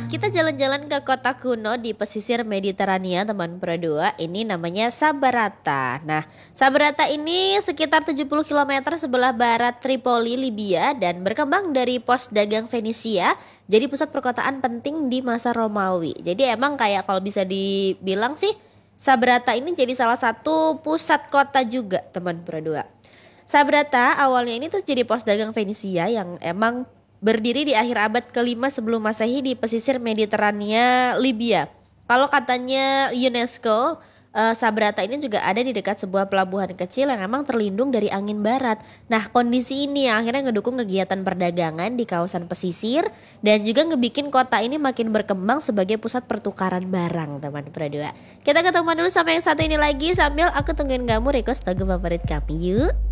kita jalan-jalan ke kota kuno di pesisir Mediterania teman Pro 2. Ini namanya Sabarata. Nah, Sabarata ini sekitar 70 km sebelah barat Tripoli, Libya dan berkembang dari pos dagang Venesia jadi pusat perkotaan penting di masa Romawi. Jadi emang kayak kalau bisa dibilang sih Sabarata ini jadi salah satu pusat kota juga teman Pro 2. Sabrata awalnya ini tuh jadi pos dagang Venesia yang emang berdiri di akhir abad ke-5 sebelum Masehi di pesisir Mediterania Libya. Kalau katanya UNESCO, Sabrata ini juga ada di dekat sebuah pelabuhan kecil yang emang terlindung dari angin barat. Nah, kondisi ini yang akhirnya ngedukung kegiatan perdagangan di kawasan pesisir dan juga ngebikin kota ini makin berkembang sebagai pusat pertukaran barang, teman Pro 2. Kita ketemu dulu sama yang satu ini lagi sambil aku tungguin kamu request lagu favorit kami yuk.